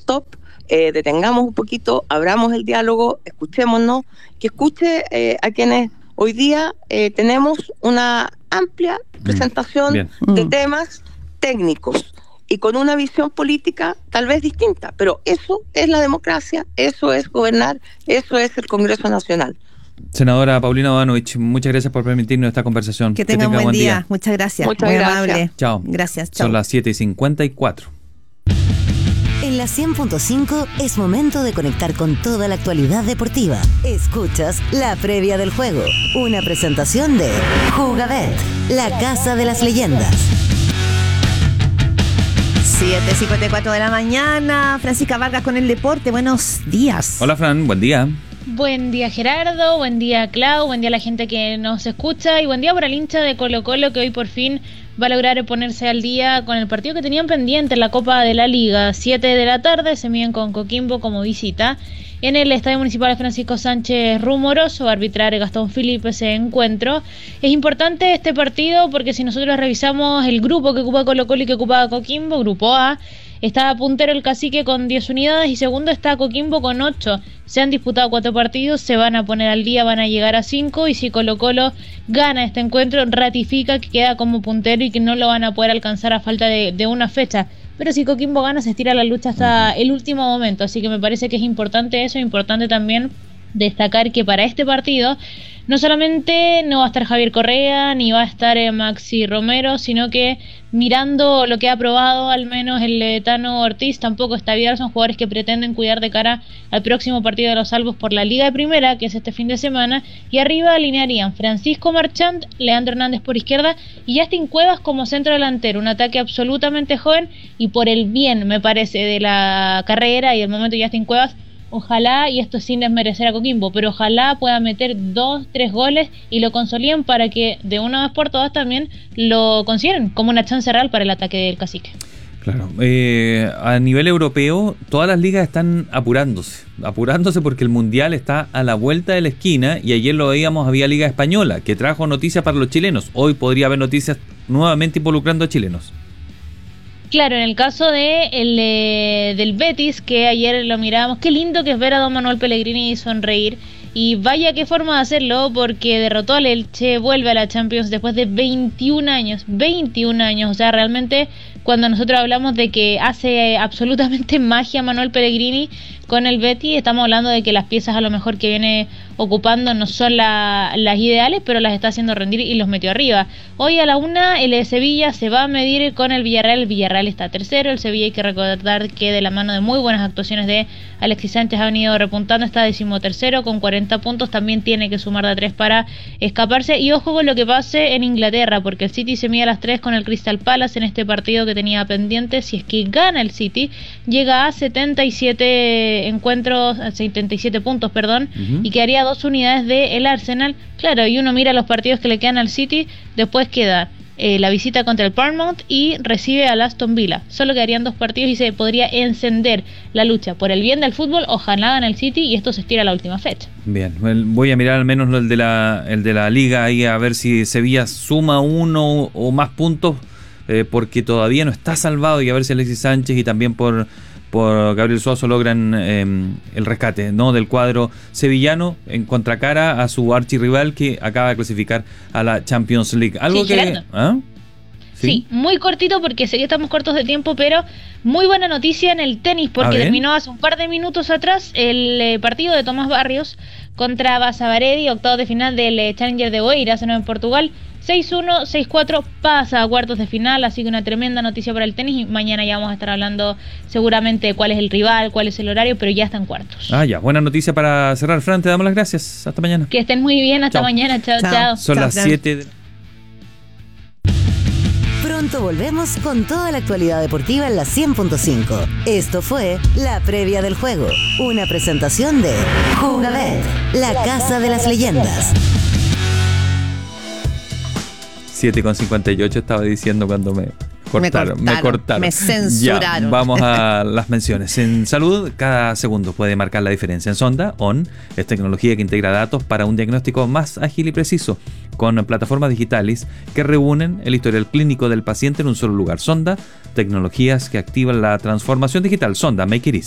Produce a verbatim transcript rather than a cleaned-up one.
stop, eh, detengamos un poquito, abramos el diálogo, escuchémonos, que escuche eh, a quienes hoy día eh, tenemos una amplia presentación Bien. de Mm. temas técnicos y con una visión política tal vez distinta, pero eso es la democracia, eso es gobernar, eso es el Congreso Nacional. Senadora Paulina Bodanovich, muchas gracias por permitirnos esta conversación. Que tengan buen día. Muchas gracias. Muchas Muy gracias. amable. Chao. Gracias. Chao. Son las siete y cincuenta y cuatro. En la cien punto cinco es momento de conectar con toda la actualidad deportiva. Escuchas la previa del juego, una presentación de Jugabet, la casa de las leyendas. siete cincuenta y cuatro de la mañana. Francisca Vargas con el deporte. Buenos días. Hola Fran, buen día. Buen día Gerardo, buen día Clau, buen día a la gente que nos escucha y buen día para el hincha de Colo Colo que hoy por fin va a lograr ponerse al día con el partido que tenían pendiente en la Copa de la Liga. siete de la tarde se miden con Coquimbo como visita. En el Estadio Municipal Francisco Sánchez Rumoroso va a arbitrar Gastón Filipe ese encuentro. Es importante este partido porque si nosotros revisamos el grupo que ocupa Colo Colo y que ocupa Coquimbo, grupo A, está puntero el Cacique con diez unidades y segundo está Coquimbo con ocho. Se han disputado cuatro partidos, se van a poner al día, van a llegar a cinco y si Colo Colo gana este encuentro ratifica que queda como puntero y que no lo van a poder alcanzar a falta de, de una fecha. Pero si Coquimbo gana se estira la lucha hasta el último momento, así que me parece que es importante eso, importante también destacar que para este partido no solamente no va a estar Javier Correa ni va a estar eh, Maxi Romero, sino que mirando lo que ha probado al menos el eh, Tano Ortiz, tampoco está Vidal, son jugadores que pretenden cuidar de cara al próximo partido de los Salvos por la Liga de Primera, que es este fin de semana, y arriba alinearían Francisco Marchand, Leandro Hernández por izquierda y Justin Cuevas como centro delantero, un ataque absolutamente joven y por el bien me parece de la carrera y el momento de Justin Cuevas, ojalá, y esto sin desmerecer a Coquimbo, pero ojalá pueda meter dos, tres goles y lo consoliden para que de una vez por todas también lo consideren como una chance real para el ataque del Cacique. Claro, eh, a nivel europeo todas las ligas están apurándose, apurándose porque el Mundial está a la vuelta de la esquina y ayer lo veíamos, había Liga Española que trajo noticias para los chilenos, hoy podría haber noticias nuevamente involucrando a chilenos. Claro, en el caso de el, eh, del Betis, que ayer lo mirábamos, qué lindo que es ver a don Manuel Pellegrini sonreír. Y vaya qué forma de hacerlo, porque derrotó al Elche, vuelve a la Champions después de veintiún años, veintiún años, o sea, realmente cuando nosotros hablamos de que hace absolutamente magia Manuel Pellegrini con el Betis, estamos hablando de que las piezas a lo mejor que viene ocupando no son la, las ideales, pero las está haciendo rendir y los metió arriba. Hoy a la una el Sevilla se va a medir con el Villarreal, el Villarreal está tercero, el Sevilla hay que recordar que de la mano de muy buenas actuaciones de Alexis Sánchez ha venido repuntando, está decimotercero con cuarenta puntos, también tiene que sumar de tres para escaparse, y ojo con lo que pase en Inglaterra, porque el City se mide a las tres con el Crystal Palace en este partido que tenía pendiente. Si es que gana el City, llega a setenta y siete encuentros, setenta y siete puntos, perdón, uh-huh. y quedaría dos unidades del Arsenal. Claro, y uno mira los partidos que le quedan al City, después queda eh, la visita contra el Bournemouth y recibe al Aston Villa. Solo quedarían dos partidos y se podría encender la lucha por el bien del fútbol. Ojalá gane el City y esto se estira a la última fecha. Bien, voy a mirar al menos el de la, el de la Liga ahí a ver si Sevilla suma uno o más puntos, eh, porque todavía no está salvado, y a ver si Alexis Sánchez y también por, por Gabriel Suazo logran eh, el rescate, ¿no?, del cuadro sevillano en contracara a su archirrival que acaba de clasificar a la Champions League. Algo sí, que Gerardo. ¿Ah? ¿Sí? Sí, muy cortito porque sé que estamos cortos de tiempo, pero muy buena noticia en el tenis porque terminó hace un par de minutos atrás el eh, partido de Tomás Barrios contra Basavaredi, octavos de final del eh, Challenger de Oeiras en Portugal. seis uno, seis cuatro, pasa a cuartos de final, así que una tremenda noticia para el tenis, y mañana ya vamos a estar hablando seguramente de cuál es el rival, cuál es el horario, pero ya están cuartos. Ah, ya, buena noticia para cerrar. Fran, te damos las gracias, hasta mañana. Que estén muy bien, hasta chao. mañana, chao, chao. chao. Son chao, las siete de... Pronto volvemos con toda la actualidad deportiva en la cien punto cinco. Esto fue La Previa del Juego, una presentación de Jugabet, la casa de las leyendas. siete con cincuenta y ocho estaba diciendo cuando me cortaron. Me cortaron, me, cortaron. me censuraron. Ya, vamos a las menciones. En salud, cada segundo puede marcar la diferencia. En Sonda, ON, es tecnología que integra datos para un diagnóstico más ágil y preciso, con plataformas digitales que reúnen el historial clínico del paciente en un solo lugar. Sonda, tecnologías que activan la transformación digital. Sonda, make it easy.